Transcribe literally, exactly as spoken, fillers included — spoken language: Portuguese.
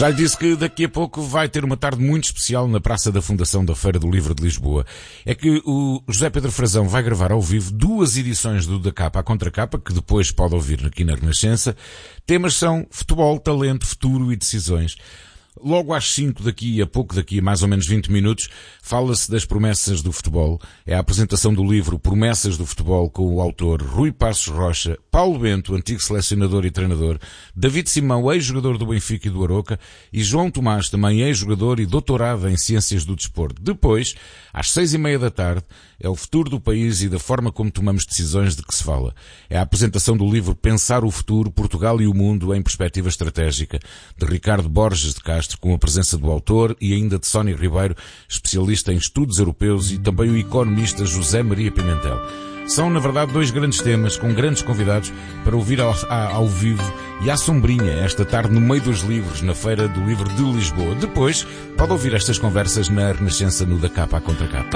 Já lhe disse que daqui a pouco vai ter uma tarde muito especial na Praça da Fundação da Feira do Livro de Lisboa. É que o José Pedro Frazão vai gravar ao vivo duas edições do Da Capa à Contracapa, que depois pode ouvir aqui na Renascença. Temas são futebol, talento, futuro e decisões. Logo às cinco daqui a pouco, daqui a mais ou menos vinte minutos, fala-se das promessas do futebol. É a apresentação do livro Promessas do Futebol com o autor Rui Passos Rocha, Paulo Bento, antigo selecionador e treinador, David Simão, ex-jogador do Benfica e do Aroca, e João Tomás, também ex-jogador e doutorado em Ciências do Desporto. Depois, às seis e meia da tarde, é o futuro do país e da forma como tomamos decisões de que se fala. É a apresentação do livro Pensar o Futuro, Portugal e o Mundo em Perspectiva Estratégica, de Ricardo Borges de Castro, com a presença do autor e ainda de Sónia Ribeiro, especialista em estudos europeus, e também o economista José Maria Pimentel. São, na verdade, dois grandes temas com grandes convidados para ouvir ao, ao vivo e à sombrinha esta tarde no meio dos livros, na Feira do Livro de Lisboa. Depois, pode ouvir estas conversas na Renascença no Da Capa à Contracapa.